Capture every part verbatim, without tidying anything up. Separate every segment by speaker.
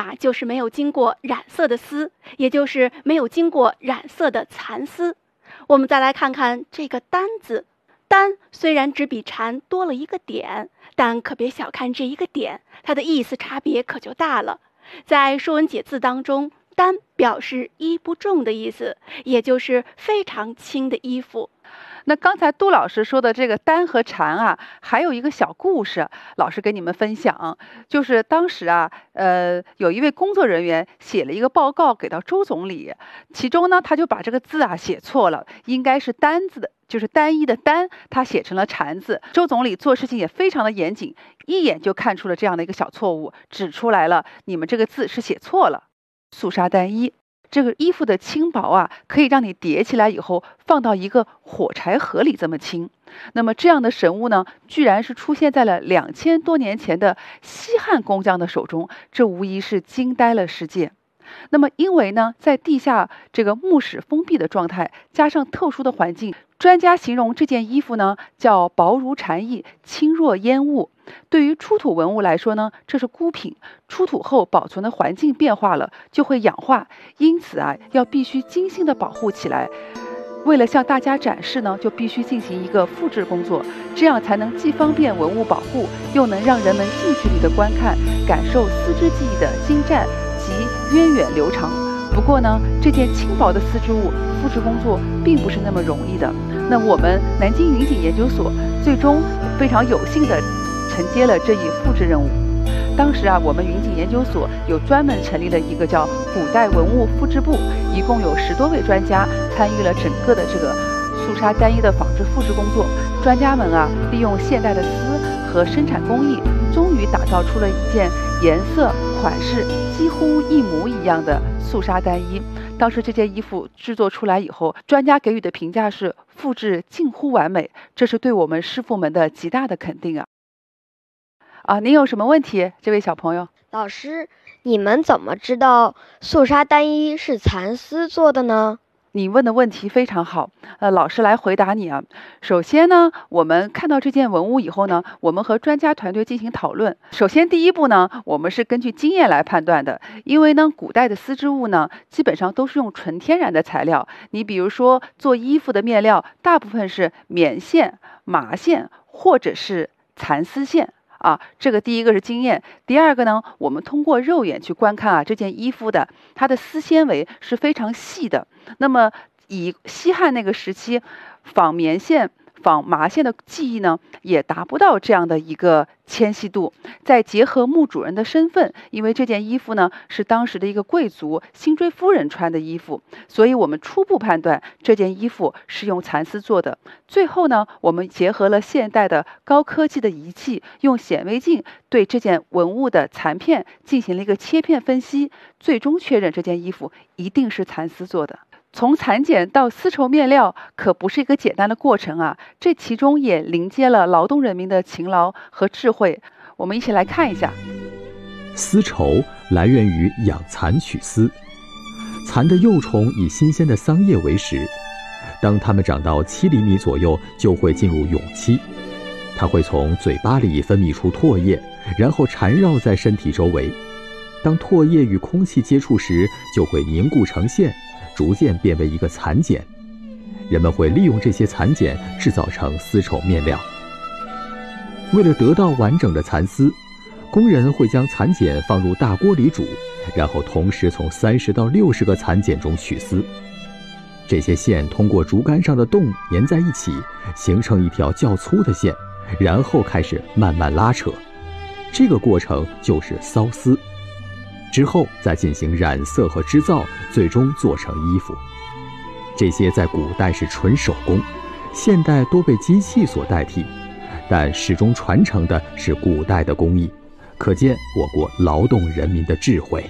Speaker 1: 啊，就是没有经过染色的丝，也就是没有经过染色的蚕丝。我们再来看看这个单字，单虽然只比蝉多了一个点，但可别小看这一个点，它的意思差别可就大了。在《说文解字》当中，单表示衣不重的意思，也就是非常轻的衣服。
Speaker 2: 那刚才杜老师说的这个单和蝉啊，还有一个小故事，老师给你们分享，就是当时啊，呃，有一位工作人员写了一个报告给到周总理，其中呢，他就把这个字啊写错了，应该是单字的，就是单一的单，他写成了蝉字。周总理做事情也非常的严谨，一眼就看出了这样的一个小错误，指出来了，你们这个字是写错了。素纱单衣。这个衣服的轻薄啊，可以让你叠起来以后放到一个火柴盒里这么轻。那么这样的神物呢，居然是出现在了两千多年前的西汉工匠的手中，这无疑是惊呆了世界。那么因为呢，在地下这个墓室封闭的状态，加上特殊的环境，专家形容这件衣服呢叫薄如蝉翼，轻若烟雾。对于出土文物来说呢，这是孤品，出土后保存的环境变化了，就会氧化，因此啊，要必须精心的保护起来。为了向大家展示呢，就必须进行一个复制工作，这样才能既方便文物保护，又能让人们近距离的观看，感受丝织技艺的精湛及源远流长。不过呢，这件轻薄的丝织物复制工作并不是那么容易的。那我们南京云锦研究所最终非常有幸的承接了这一复制任务。当时啊，我们云锦研究所有专门成立了一个叫古代文物复制部，一共有十多位专家参与了整个的这个素纱单衣的仿制复制工作。专家们啊，利用现代的丝和生产工艺，终于打造出了一件颜色、款式几乎一模一样的素纱单衣。当时这件衣服制作出来以后，专家给予的评价是复制近乎完美，这是对我们师傅们的极大的肯定啊！啊，您有什么问题，这位小朋友？
Speaker 3: 老师，你们怎么知道素纱单衣是蚕丝做的呢？
Speaker 2: 你问的问题非常好，呃，老师来回答你啊。首先呢，我们看到这件文物以后呢，我们和专家团队进行讨论。首先第一步呢，我们是根据经验来判断的，因为呢，古代的丝织物呢，基本上都是用纯天然的材料。你比如说做衣服的面料，大部分是棉线、麻线或者是蚕丝线。啊，这个第一个是经验，第二个呢，我们通过肉眼去观看啊，这件衣服的它的丝纤维是非常细的。那么以西汉那个时期纺棉线、纺麻线的技艺呢，也达不到这样的一个纤细度。再结合墓主人的身份，因为这件衣服呢是当时的一个贵族辛追夫人穿的衣服，所以我们初步判断这件衣服是用蚕丝做的。最后呢，我们结合了现代的高科技的仪器，用显微镜对这件文物的残片进行了一个切片分析，最终确认这件衣服一定是蚕丝做的。从蚕茧到丝绸面料可不是一个简单的过程啊，这其中也凝结了劳动人民的勤劳和智慧。我们一起来看一下。
Speaker 4: 丝绸来源于养蚕取丝，蚕的幼虫以新鲜的桑叶为食，当它们长到七厘米左右，就会进入蛹期。它会从嘴巴里分泌出唾液，然后缠绕在身体周围。当唾液与空气接触时，就会凝固成线，逐渐变为一个蚕茧。人们会利用这些蚕茧制造成丝绸面料。为了得到完整的蚕丝，工人会将蚕茧放入大锅里煮，然后同时从三十到六十个蚕茧中取丝。这些线通过竹竿上的洞粘在一起，形成一条较粗的线，然后开始慢慢拉扯。这个过程就是缫丝。之后再进行染色和织造，最终做成衣服。这些在古代是纯手工，现代多被机器所代替，但始终传承的是古代的工艺，可见我国劳动人民的智慧。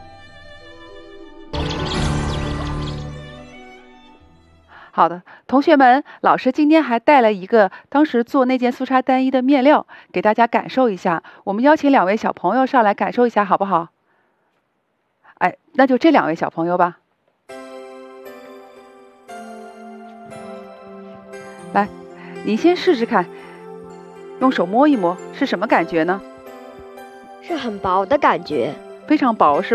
Speaker 2: 好的，同学们，老师今天还带了一个当时做那件素纱单衣的面料，给大家感受一下。我们邀请两位小朋友上来感受一下，好不好？哎，那就这两位小朋友吧。来，你先试试看，用手摸一摸，是什么感觉呢？
Speaker 3: 是很薄的感觉，
Speaker 2: 非常薄，是